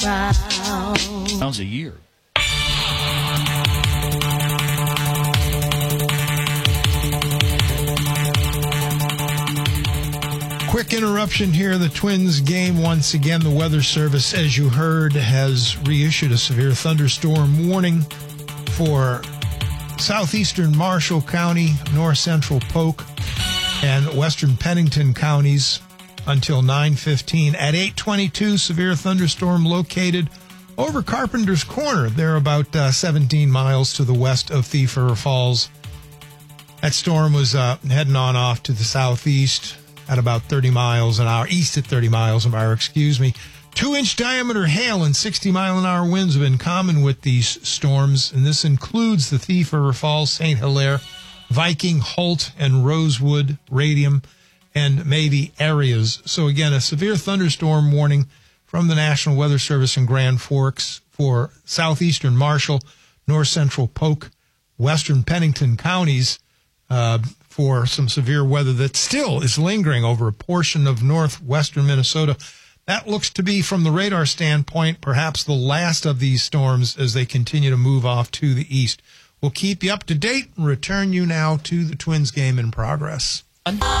Pounds a year. Quick interruption here. The Twins game once again. The Weather Service, as you heard, has reissued a severe thunderstorm warning for southeastern Marshall County, north central Polk, and western Pennington counties until 9:15. At 8:22, severe thunderstorm located over Carpenter's Corner. They're about 17 miles to the west of Thief River Falls. That storm was heading on off to the southeast at about 30 miles an hour, east at 30 miles an hour, 2-inch diameter hail and 60-mile-an-hour winds have been common with these storms, and this includes the Thief River Falls, St. Hilaire, Viking, Holt, and Rosewood, Radium, and Mabee areas. So again, a severe thunderstorm warning from the National Weather Service in Grand Forks for southeastern Marshall, north central Polk, western Pennington counties, for some severe weather that still is lingering over a portion of northwestern Minnesota. That looks to be, from the radar standpoint, perhaps the last of these storms as they continue to move off to the east. We'll keep you up to date and return you now to the Twins game in progress.